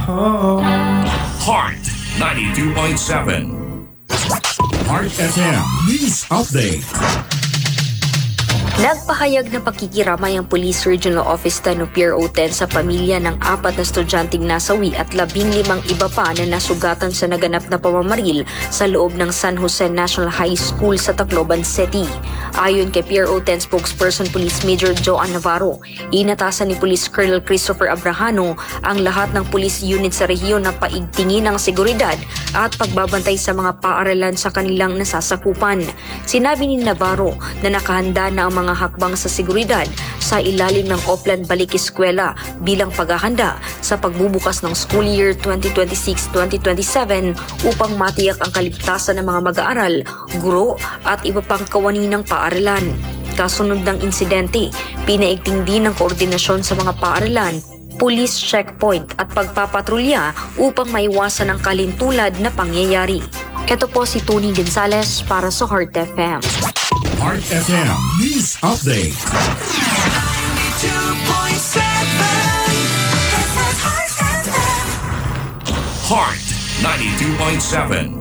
Heart 92.7. Heart FM News Update. Nagpahayag na pakikiramay ang Police Regional Office no Pier 010 sa pamilya ng 4 na estudyanteng nasawi at 15 iba pa na nasugatan sa naganap na pamamaril sa loob ng San Jose National High School sa Tacloban City. Ayon kay Pier 010 spokesperson Police Major Joan Navarro, inatasan ni Police Colonel Christopher Abrahano ang lahat ng police unit sa rehiyon na paigtingin ang seguridad at pagbabantay sa mga paaralan sa kanilang nasasakupan. Sinabi ni Navarro na nakahanda na ang mga hakbang sa seguridad sa ilalim ng Oplan Balik Eskwela bilang paghahanda sa pagbubukas ng school year 2026-2027 upang matiyak ang kaligtasan ng mga mag-aaral, guro at iba pang kawani ng paaralan. Kasunod ng insidente, pinaigting din ang koordinasyon sa mga paaralan, police checkpoint at pagpapatrolya upang maiwasan ang kalintulad na pangyayari. Ito po si Tony Gonzales para sa Heart FM. Heart FM News Update. 92.7. Heart 92.7.